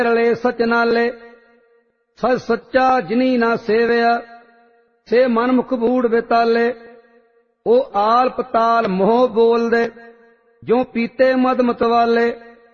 रले सच नाले। सच सच्चा जिनी ना सेविया, से मनमुख बूढ़ बेताले। ओ आल पताल मोह बोल दे, जो पीते मद मतवाले।